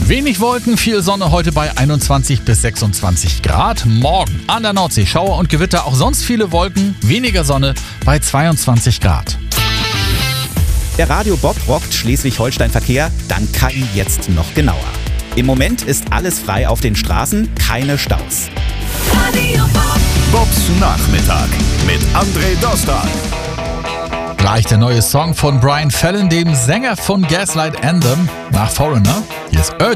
Wenig Wolken, viel Sonne heute bei 21 bis 26 Grad. Morgen an der Nordsee Schauer und Gewitter, auch sonst viele Wolken, weniger Sonne bei 22 Grad. Der Radio Bob rockt Schleswig-Holstein-Verkehr, dank KI jetzt noch genauer. Im Moment ist alles frei auf den Straßen, keine Staus. Radio Bob. Bobs Nachmittag mit André Dostal. Gleich der neue Song von Brian Fallon, dem Sänger von Gaslight Anthem, nach Foreigner. Hier ist Urgent.